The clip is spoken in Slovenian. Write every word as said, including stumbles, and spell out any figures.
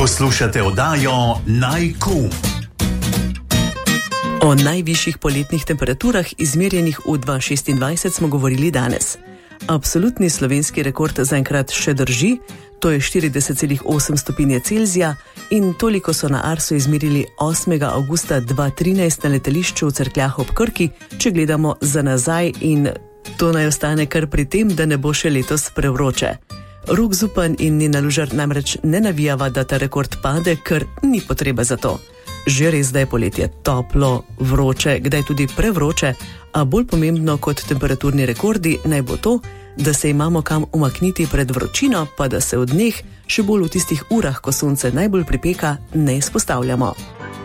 Poslušate oddajo Naj-Kum. O najvišjih poletnih temperaturah, izmerjenih v dva tisoč šestindvajset, smo govorili danes. Absolutni slovenski rekord zaenkrat še drži, to je štirideset celih osem stopinje Celzija, in toliko so na Arsu izmerili osmega avgusta dva tisoč trinajst na letališču v Cerkljah ob Krki, če gledamo za nazaj, in to naj ostane kar pri tem, da ne bo še letos prevroče. Rok Zupan in Nina Lužar namreč ne navijava, da ta rekord pade, ker ni potrebe za to. Že res, da je poletje toplo, vroče, kdaj tudi prevroče, a bolj pomembno kot temperaturni rekordi naj bo to, da se imamo kam umakniti pred vročino, pa da se od njih, še bolj v tistih urah, ko sonce najbolj pripeka, ne izpostavljamo.